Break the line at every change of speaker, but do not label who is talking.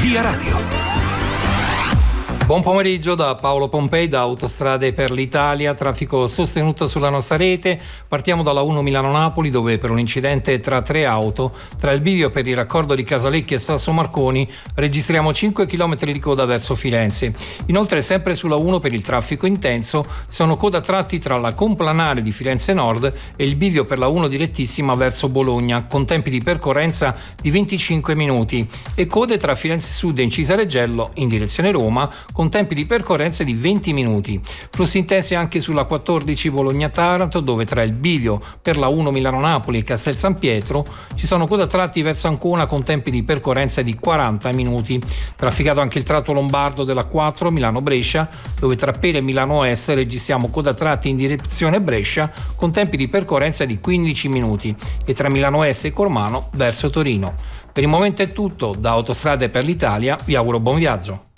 Via Radio. Buon pomeriggio da Paolo Pompei, da Autostrade per l'Italia. Traffico sostenuto sulla nostra rete. Partiamo dalla 1 Milano-Napoli, dove per un incidente tra tre auto, tra il bivio per il raccordo di Casalecchio e Sasso Marconi, registriamo 5 km di coda verso Firenze. Inoltre, sempre sulla 1 per il traffico intenso, sono coda tratti tra la complanare di Firenze Nord e il bivio per la 1 direttissima verso Bologna, con tempi di percorrenza di 25 minuti, e code tra Firenze Sud e Incisareggello in direzione Roma, con tempi di percorrenza di 20 minuti. Flussi intensi anche sulla 14 Bologna-Taranto, dove tra il bivio per la 1 Milano-Napoli e Castel San Pietro ci sono coda tratti verso Ancona con tempi di percorrenza di 40 minuti. Trafficato anche il tratto lombardo della 4 Milano-Brescia, dove tra Pera e Milano Est registriamo coda tratti in direzione Brescia con tempi di percorrenza di 15 minuti, e tra Milano Est e Cormano verso Torino. Per il momento è tutto. Da Autostrade per l'Italia vi auguro buon viaggio.